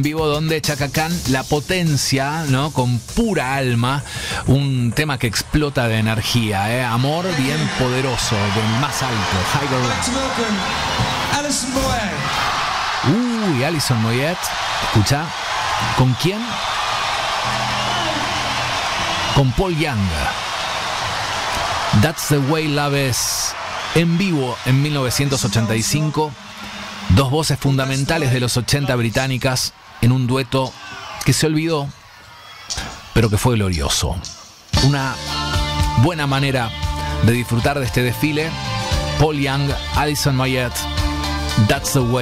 Vivo donde Chaka Khan la potencia, ¿no? Con pura alma, un tema que explota de energía, ¿eh? Amor bien poderoso, del más alto, Higher Ground. Uy, Alison Moyet, escucha, ¿con quién? Con Paul Young. That's the Way Love Is, en vivo en 1985. Dos voces fundamentales de los 80 británicas en un dueto que se olvidó, pero que fue glorioso. Una buena manera de disfrutar de este desfile. Paul Young, Alison Moyet, That's the Way.